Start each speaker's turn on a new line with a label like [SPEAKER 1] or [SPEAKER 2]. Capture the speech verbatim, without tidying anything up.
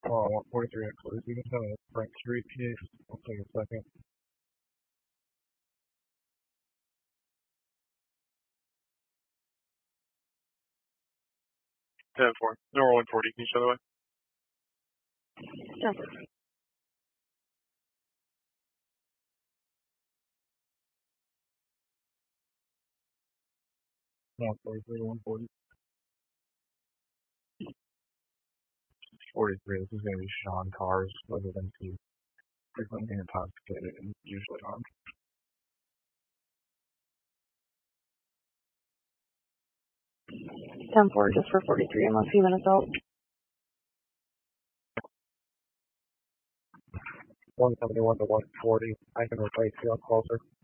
[SPEAKER 1] Oh, one forty-three at close. You can tell me Frank Street case. I'll take a second. ten four. Normal one forty. Can you show the way?
[SPEAKER 2] Yeah.
[SPEAKER 1] No, forty-three, one forty. forty-three. This is going to be Sean Cars, other than two. Frequently intoxicated and usually armed.
[SPEAKER 2] ten four just for forty-three unless human assault.
[SPEAKER 1] one seventy-one to one forty. I can replace you. I'll closer.